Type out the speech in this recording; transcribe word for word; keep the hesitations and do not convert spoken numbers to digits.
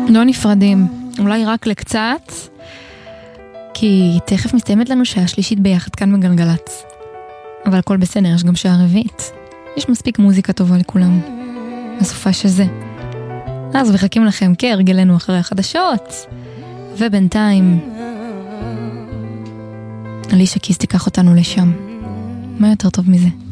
לא נפרדים, אולי רק לקצת, כי תכף מסתיימת לנו שעה שלישית ביחד כאן בגלגלץ. אבל הכל בסדר, יש גם שעה רביעית. יש מספיק מוזיקה טובה לכולם. הסופה שזה. אז מחכים לכם כהרגלנו אחרי החדשות. ובינתיים, אלישה קיס תיקח אותנו לשם. מה יותר טוב מזה?